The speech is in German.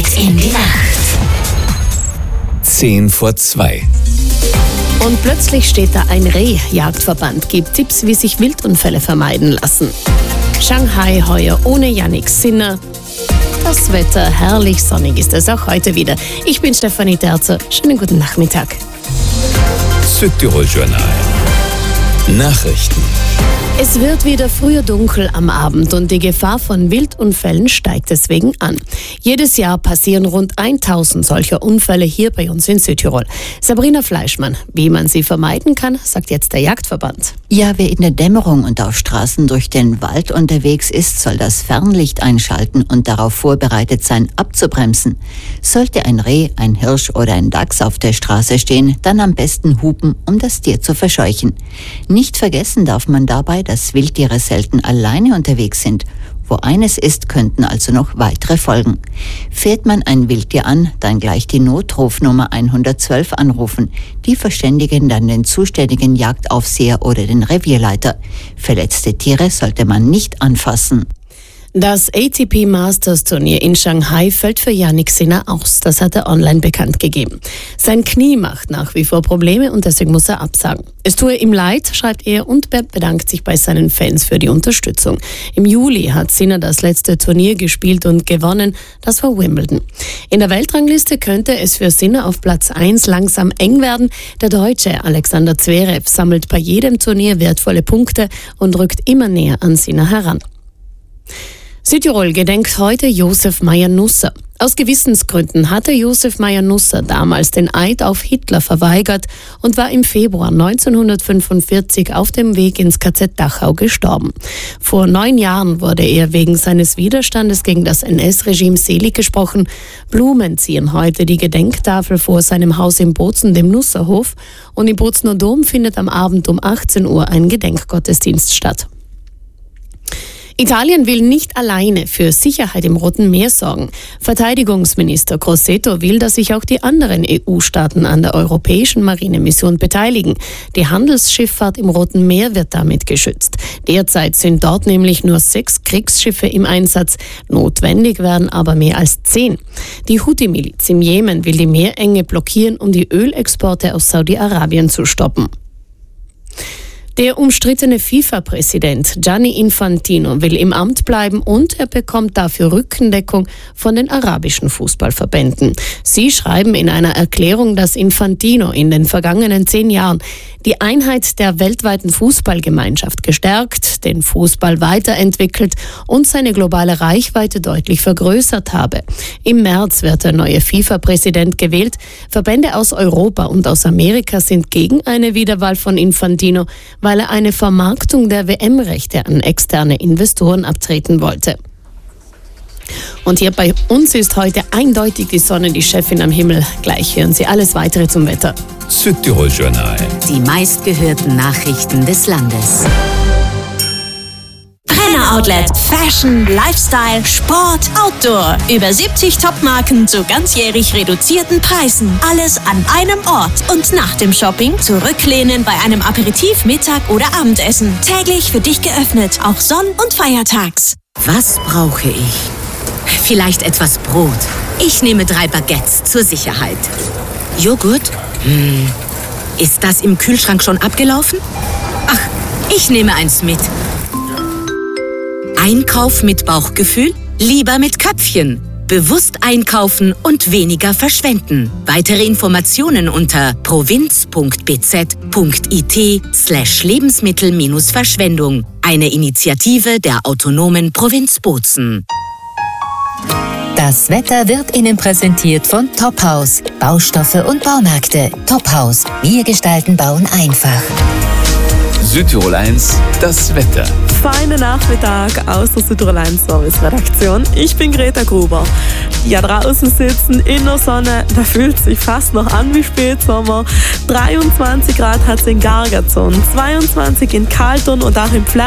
in die Nacht. 1:50. Und plötzlich steht da ein Reh. Jagdverband gibt Tipps, wie sich Wildunfälle vermeiden lassen. Shanghai heuer ohne Yannick Sinner. Das Wetter herrlich sonnig ist es auch heute wieder. Ich bin Stefanie Terzer. Schönen guten Nachmittag. Südtirol Journal. Nachrichten. Es wird wieder früher dunkel am Abend und die Gefahr von Wildunfällen steigt deswegen an. Jedes Jahr passieren rund 1000 solcher Unfälle hier bei uns in Südtirol. Sabrina Fleischmann, wie man sie vermeiden kann, sagt jetzt der Jagdverband. Ja, wer in der Dämmerung und auf Straßen durch den Wald unterwegs ist, soll das Fernlicht einschalten und darauf vorbereitet sein, abzubremsen. Sollte ein Reh, ein Hirsch oder ein Dachs auf der Straße stehen, dann am besten hupen, um das Tier zu verscheuchen. Nicht vergessen darf man dabei, dass Wildtiere selten alleine unterwegs sind. Wo eines ist, könnten also noch weitere folgen. Fährt man ein Wildtier an, dann gleich die Notrufnummer 112 anrufen. Die verständigen dann den zuständigen Jagdaufseher oder den Revierleiter. Verletzte Tiere sollte man nicht anfassen. Das ATP Masters Turnier in Shanghai fällt für Yannick Sinner aus. Das hat er online bekannt gegeben. Sein Knie macht nach wie vor Probleme und deswegen muss er absagen. Es tue ihm leid, schreibt er, und bedankt sich bei seinen Fans für die Unterstützung. Im Juli hat Sinner das letzte Turnier gespielt und gewonnen. Das war Wimbledon. In der Weltrangliste könnte es für Sinner auf Platz 1 langsam eng werden. Der Deutsche Alexander Zverev sammelt bei jedem Turnier wertvolle Punkte und rückt immer näher an Sinner heran. Südtirol gedenkt heute Josef Mayer-Nusser. Aus Gewissensgründen hatte Josef Mayer-Nusser damals den Eid auf Hitler verweigert und war im Februar 1945 auf dem Weg ins KZ Dachau gestorben. Vor 9 Jahren wurde er wegen seines Widerstandes gegen das NS-Regime selig gesprochen. Blumen zieren heute die Gedenktafel vor seinem Haus in Bozen, dem Nusserhof, und im Bozener Dom findet am Abend um 18 Uhr ein Gedenkgottesdienst statt. Italien will nicht alleine für Sicherheit im Roten Meer sorgen. Verteidigungsminister Crosetto will, dass sich auch die anderen EU-Staaten an der europäischen Marinemission beteiligen. Die Handelsschifffahrt im Roten Meer wird damit geschützt. Derzeit sind dort nämlich nur 6 Kriegsschiffe im Einsatz. Notwendig werden aber mehr als 10. Die Houthi-Miliz im Jemen will die Meerenge blockieren, um die Ölexporte aus Saudi-Arabien zu stoppen. Der umstrittene FIFA-Präsident Gianni Infantino will im Amt bleiben und er bekommt dafür Rückendeckung von den arabischen Fußballverbänden. Sie schreiben in einer Erklärung, dass Infantino in den vergangenen 10 Jahren die Einheit der weltweiten Fußballgemeinschaft gestärkt, den Fußball weiterentwickelt und seine globale Reichweite deutlich vergrößert habe. Im März wird der neue FIFA-Präsident gewählt. Verbände aus Europa und aus Amerika sind gegen eine Wiederwahl von Infantino, weil er eine Vermarktung der WM-Rechte an externe Investoren abtreten wollte. Und hier bei uns ist heute eindeutig die Sonne die Chefin am Himmel. Gleich hören Sie alles Weitere zum Wetter. Südtirol Journal. Die meistgehörten Nachrichten des Landes. Brenner Outlet. Fashion, Lifestyle, Sport, Outdoor. Über 70 Topmarken zu ganzjährig reduzierten Preisen. Alles an einem Ort. Und nach dem Shopping zurücklehnen bei einem Aperitif, Mittag oder Abendessen. Täglich für dich geöffnet, auch sonn- und feiertags. Was brauche ich? Vielleicht etwas Brot. Ich nehme 3 Baguettes zur Sicherheit. Joghurt? Ist das im Kühlschrank schon abgelaufen? Ach, ich nehme eins mit. Einkauf mit Bauchgefühl? Lieber mit Köpfchen. Bewusst einkaufen und weniger verschwenden. Weitere Informationen unter provinz.bz.it/Lebensmittel-Verschwendung. Eine Initiative der autonomen Provinz Bozen. Das Wetter wird Ihnen präsentiert von Tophaus. Baustoffe und Baumärkte. Tophaus. Wir gestalten Bauen einfach. Südtirol 1, das Wetter. Feinen Nachmittag aus der Südtirol 1 Service-Redaktion. Ich bin Greta Gruber. Ja, draußen sitzen in der Sonne, da fühlt sich fast noch an wie Spätsommer. 23 Grad hat es in Gargazon, 22 in Kaltern und auch in Pflä